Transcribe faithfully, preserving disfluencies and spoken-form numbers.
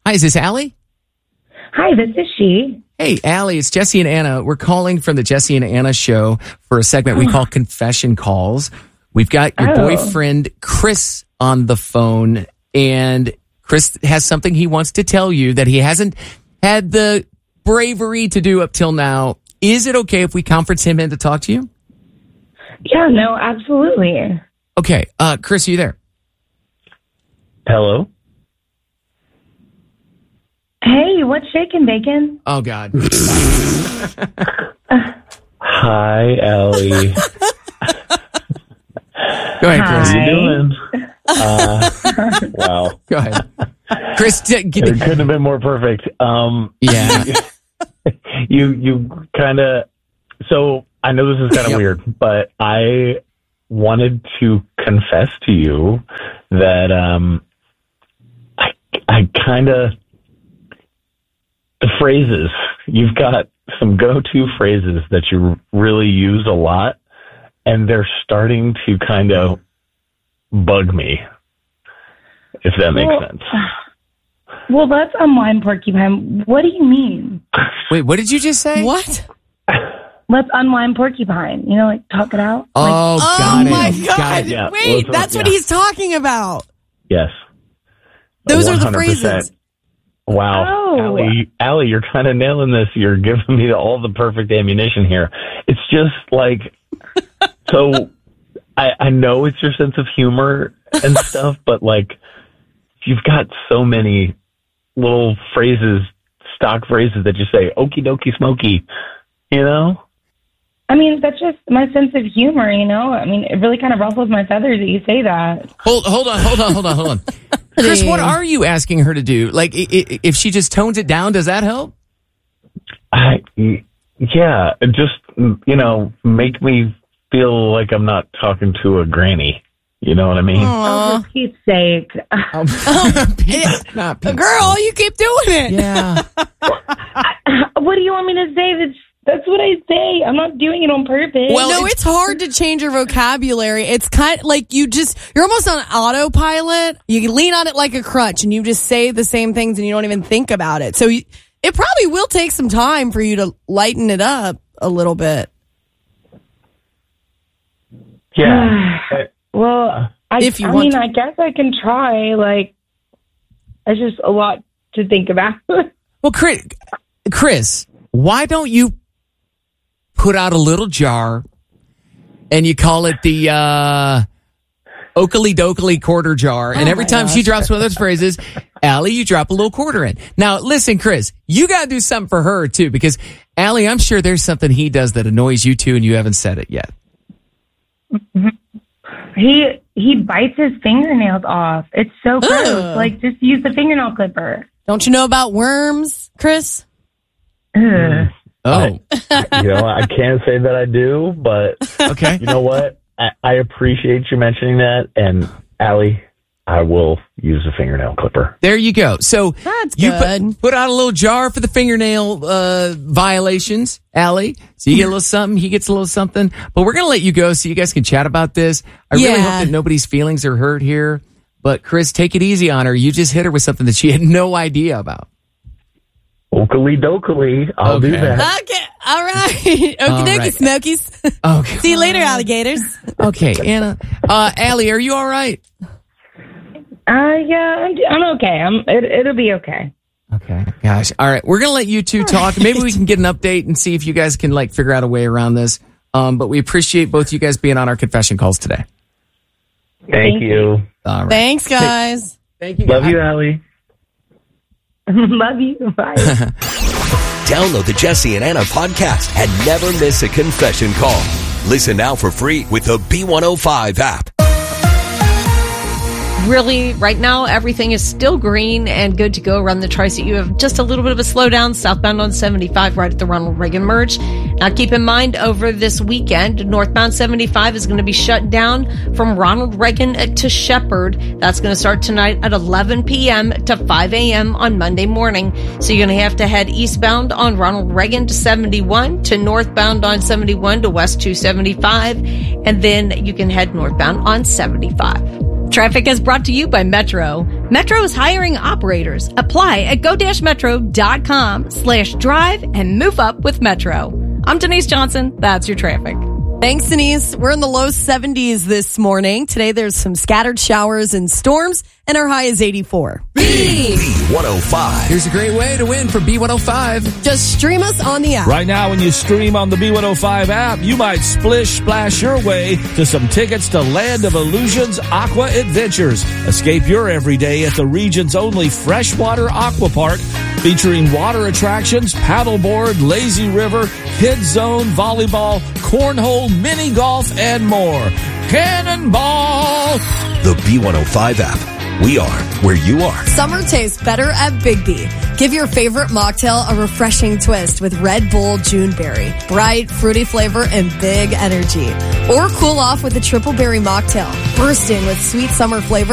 Hi, is this Allie? Hi, this is she. Hey, Allie, it's Jesse and Anna. We're calling from the Jesse and Anna show for a segment we call Confession Calls. We've got your Oh. boyfriend, Chris, on the phone, and Chris has something he wants to tell you that he hasn't had the bravery to do up till now. Is it okay if we conference him in to talk to you? Yeah, no, absolutely. Okay, uh, Chris, are you there? Hello? Hey, what's shaking, bacon? Oh, God. Hi, Allie. Go ahead, Chris. How Hi. you doing? Uh, wow. Go ahead. Chris, t- get It couldn't have been more perfect. Um, yeah. you you kind of... So, I know this is kind of Yep. weird, but I wanted to confess to you that um, I, I kind of... The phrases, you've got some go-to phrases that you really use a lot, and they're starting to kind of bug me, if that makes Well- sense. Well, let's unwind porcupine. What do you mean? Wait, what did you just say? What? Let's unwind porcupine. You know, like talk it out. Oh, Like, got oh it. my Got God. it. Yeah, Wait, let's- that's what yeah. he's talking about. Yes. Those are the one hundred percent. phrases. Wow. Oh. Allie, Allie, you're kind of nailing this. You're giving me all the perfect ammunition here. It's just like, so I, I know it's your sense of humor and stuff, but like, you've got so many little phrases, stock phrases that just say, okie dokie smoky, you know? I mean, that's just my sense of humor, you know? I mean, it really kind of ruffles my feathers that you say that. Hold, hold on, hold on, hold on, hold on. Chris, what are you asking her to do? Like, i- i- if she just tones it down, does that help? I, yeah, it just, you know, make me feel like I'm not talking to a granny. You know what I mean? Oh, for Pete's sake. Pete's not Pete's Girl, you keep doing it. Yeah. What do you want me to say? That's, that's what I say. I'm not doing it on purpose. Well, no, it's- it's hard to change your vocabulary. It's kind of like you just, you're almost on autopilot. You lean on it like a crutch and you just say the same things and you don't even think about it. So you, it probably will take some time for you to lighten it up a little bit. Yeah. Well, I, If you I want mean, to. I guess I can try. Like, it's just a lot to think about. Well, Chris, Chris, why don't you put out a little jar and you call it the uh, Oakley Dokley quarter jar? And Oh every my time she gosh. drops one of those phrases, Allie, you drop a little quarter in. Now, listen, Chris, you got to do something for her, too, because, Allie, I'm sure there's something he does that annoys you, too, and you haven't said it yet. he he bites his fingernails off. It's so gross. Ugh. Like, just use the fingernail clipper. Don't you know about worms, Chris? Ugh. Oh, You know, I can't say that I do, but okay. you know what? I, I appreciate you mentioning that. And Allie, I will use a fingernail clipper. There you go. So That's you good. put, put out a little jar for the fingernail uh, violations, Allie. So you get a little something, he gets a little something. But we're going to let you go so you guys can chat about this. I really Yeah. hope that nobody's feelings are hurt here. But Chris, take it easy on her. You just hit her with something that she had no idea about. Oakley dokley. I'll do Okay. that. Okay. All right. Okie All dokie, right. Smokies. Okay. See you later, alligators. Okay, Anna. Uh, Allie, are you all right? Uh, yeah, I'm, I'm okay. I'm. It, it'll be okay. Okay. Gosh. All right. We're going to let you two talk. Maybe we can get an update and see if you guys can like figure out a way around this. Um, but we appreciate both you guys being on our confession calls today. Thank, Thank you. All right. Thanks, guys. Thank you. Love guys. you, Allie. Love you. Bye. Download the Jesse and Anna podcast and never miss a confession call. Listen now for free with the B one oh five app. Really, right now, everything is still green and good to go around the Tri-State. You have just a little bit of a slowdown southbound on seventy-five right at the Ronald Reagan merge. Now, keep in mind, over this weekend, northbound seventy-five is going to be shut down from Ronald Reagan to Shepherd. That's going to start tonight at eleven p.m. to five a.m. on Monday morning. So you're going to have to head eastbound on Ronald Reagan to seventy-one, to northbound on seventy-one to West two seventy-five, and then you can head northbound on seventy-five. Traffic is brought to you by Metro. Metro is hiring operators. Apply at go-metro.com slash drive and move up with Metro. I'm Denise Johnson. That's your traffic. Thanks, Denise. We're in the low seventies this morning. Today, there's some scattered showers and storms, and our high is eighty-four. B one oh five. Here's a great way to win for B one oh five. Just stream us on the app. Right now, when you stream on the B one oh five app, you might splish splash your way to some tickets to Land of Illusions Aqua Adventures. Escape your everyday at the region's only freshwater aqua park, featuring water attractions, paddleboard, lazy river, kids zone, volleyball, cornhole, mini golf, and more. Cannonball! The B one oh five app. We are where you are. Summer tastes better at Bigby. Give your favorite mocktail a refreshing twist with Red Bull Juneberry. Bright, fruity flavor and big energy. Or cool off with a triple berry mocktail. Bursting with sweet summer flavor